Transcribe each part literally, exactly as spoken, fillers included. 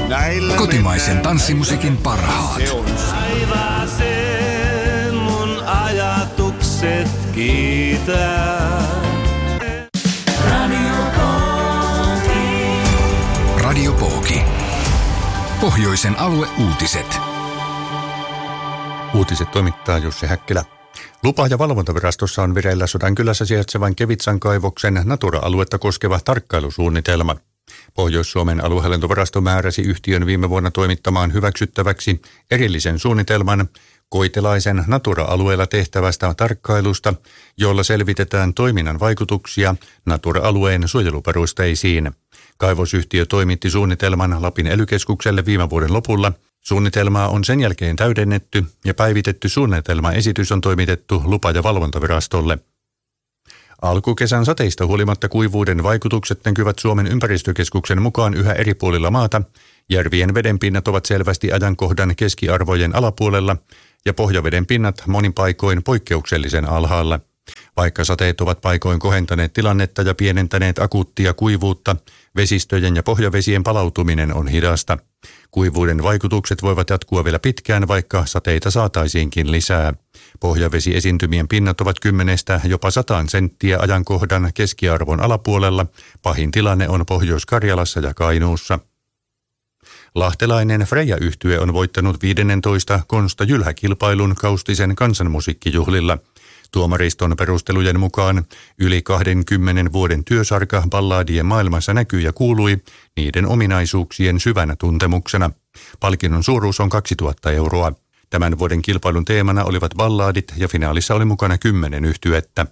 Kotimaisen tanssimusiikin parhaat. Taivaaseen mun ajatukset kiitää. Radio Pooki. Radio Pooki. Pohjoisen alueuutiset. Uutiset toimittaa Jussi Häkkilä. Lupa- ja valvontavirastossa on vireillä Sodankylässä sijaitsevan Kevitsan kaivoksen Natura-aluetta koskeva tarkkailusuunnitelma. Pohjois-Suomen aluehallintovirasto määräsi yhtiön viime vuonna toimittamaan hyväksyttäväksi erillisen suunnitelman koitelaisen Natura-alueella tehtävästä tarkkailusta, jolla selvitetään toiminnan vaikutuksia Natura-alueen suojeluperusteisiin. Kaivosyhtiö toimitti suunnitelman Lapin ely-keskukselle viime vuoden lopulla. Suunnitelmaa on sen jälkeen täydennetty ja päivitetty suunnitelmaesitys on toimitettu lupa- ja valvontavirastolle. Alkukesän sateista huolimatta kuivuuden vaikutukset näkyvät Suomen ympäristökeskuksen mukaan yhä eri puolilla maata. Järvien vedenpinnat ovat selvästi ajankohdan keskiarvojen alapuolella ja pohjaveden pinnat monin paikoin poikkeuksellisen alhaalla. Vaikka sateet ovat paikoin kohentaneet tilannetta ja pienentäneet akuuttia kuivuutta, vesistöjen ja pohjavesien palautuminen on hidasta. Kuivuuden vaikutukset voivat jatkua vielä pitkään, vaikka sateita saataisiinkin lisää. Pohjavesiesiintymien pinnat ovat kymmenestä jopa sataan senttiä ajankohdan keskiarvon alapuolella. Pahin tilanne on Pohjois-Karjalassa ja Kainuussa. Lahtelainen Freja-yhtye on voittanut viidennentoista Konsta Jylhä-kilpailun Kaustisen kansanmusiikkijuhlilla. Tuomariston perustelujen mukaan yli kahdenkymmenen vuoden työsarka balladien maailmassa näkyi ja kuului niiden ominaisuuksien syvänä tuntemuksena. Palkinnon suuruus on kaksituhatta euroa. Tämän vuoden kilpailun teemana olivat balladit ja finaalissa oli mukana kymmenen yhtyettä.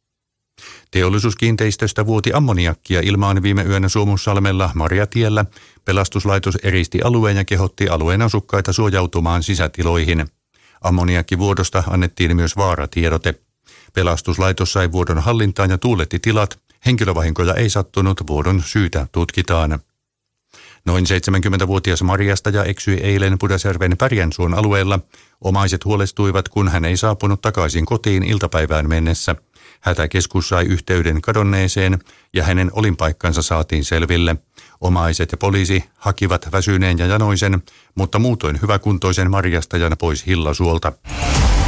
Teollisuuskiinteistöstä vuoti ammoniakkia ilmaan viime yönä Suomussalmella Marjatiellä. Pelastuslaitos eristi alueen ja kehotti alueen asukkaita suojautumaan sisätiloihin. Ammoniakkivuodosta annettiin myös vaaratiedote. Pelastuslaitos sai vuodon hallintaan ja tuuletti tilat. Henkilövahinkoja ei sattunut, vuodon syytä tutkitaan. Noin seitsemänkymmentävuotias Marjastaja eksyi eilen Pudasjärven Pärjänsuon alueella. Omaiset huolestuivat, kun hän ei saapunut takaisin kotiin iltapäivään mennessä. Hätäkeskus sai yhteyden kadonneeseen ja hänen olinpaikkansa saatiin selville. Omaiset ja poliisi hakivat väsyneen ja janoisen, mutta muutoin hyväkuntoisen Marjastajan pois Hillasuolta.